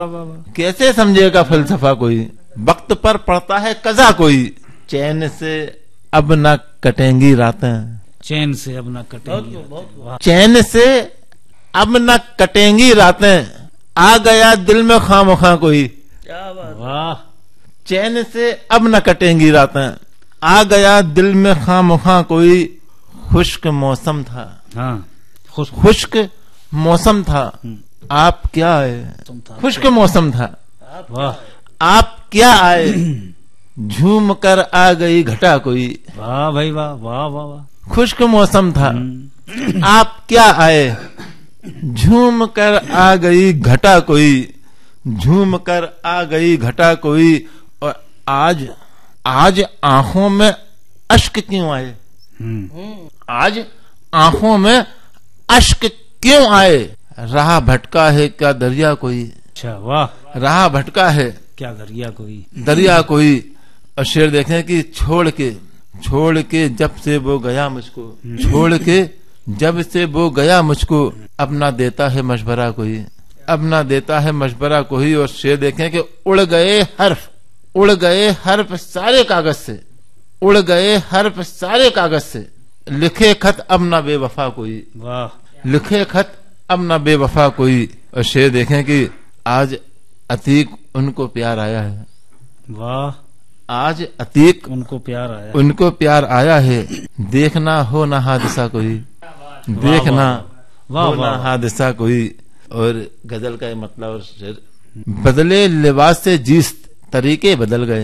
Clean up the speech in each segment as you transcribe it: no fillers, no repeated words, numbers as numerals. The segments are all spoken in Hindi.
कैसे समझेगा फलसफा कोई, वक्त पर पड़ता है कज़ा कोई, चैन से अब न कटेंगी रातें, चैन से अब न कटेंगी, चैन से अब न कटेंगी रातें, आ गया दिल में खामखा कोई, वाह, चैन से अब न कटेंगी रातें, आ गया दिल में खामखा कोई, खुश्क मौसम था, हाँ, खुश्क मौसम था, आप क्या आए, खुश्क मौसम था, वाह, आप क्या आए, झूम कर आ गई घटा कोई, वाह भाई वाह, वाह वाह वाह, खुश्क मौसम था, आप क्या आए, झूम कर आ गई घटा कोई, झूम कर आ गई घटा कोई, और आज आज आंखों में अश्क क्यों आए, आज आंखों में अश्क क्यों आए, राह भटका है क्या दरिया कोई, अच्छा वाह, राह भटका है क्या दरिया कोई, दरिया कोई, और शेर देखें कि छोड़ के जब से वो गया मुझको, छोड़ के जब से वो गया मुझको, अब ना देता है मशवरा कोई, अब ना देता है मशवरा कोई, और शेर देखें कि उड़ गए हर्फ सारे कागज से, उड़ गए हर्फ सारे कागज से, लिखे खत अब ना बेवफा कोई, वाह, लिखे खत अब ना बेवफा कोई, और शेर देखें कि आज अतीक उनको प्यार आया है, वाह, आज अतीक उनको प्यार आया, उनको प्यार आया है, देखना हो ना हादसा कोई, देखना हो ना हादसा कोई। और गजल का मतलब और शेर, बदले लिबास से जिस तरीके बदल गए,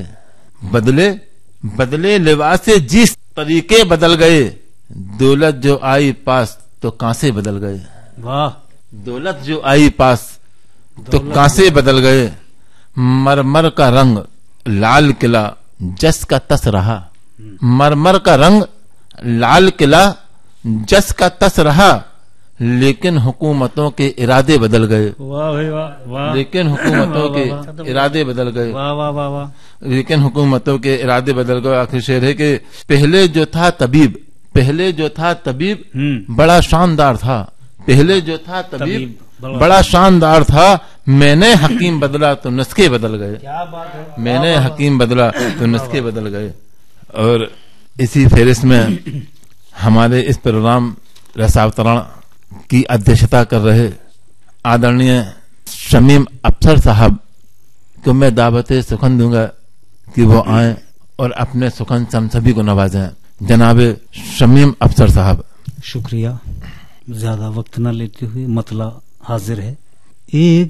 बदले लिबास से जिस तरीके बदल गए, दौलत जो आई पास तो कांसे बदल गए, वाह, दौलत जो आई पास तो कांसे बदल गए, मरमर का रंग लाल किला जस का तस रहा, मरमर का रंग लाल किला जस का तस रहा, लेकिन हुकूमतों के इरादे बदल गए, वाह भाई वाह, वाह, लेकिन हुकूमतों के इरादे बदल गए, वाह वाह वाह वाह, लेकिन हुकूमतों के इरादे बदल गए। आखिर शेर है कि पहले जो था तबीब बड़ा शानदार था, पहले जो था तबीब बड़ा शानदार था, मैंने हकीम बदला तो नुस्खे बदल गए, क्या बात है, मैंने हकीम बदला तो नुस्खे बदल गए। और इसी फेरिस्त में हमारे इस प्रोग्राम रसावतरण की अध्यक्षता कर रहे आदरणीय शमीम अफसर साहब को मैं दावत सुखन दूंगा कि वो आए और अपने सुखन से हम सभी को नवाजें। जनाब शमीम अफसर साहब। शुक्रिया, ज्यादा वक्त न लेते हुए मतला हाजिर है। एक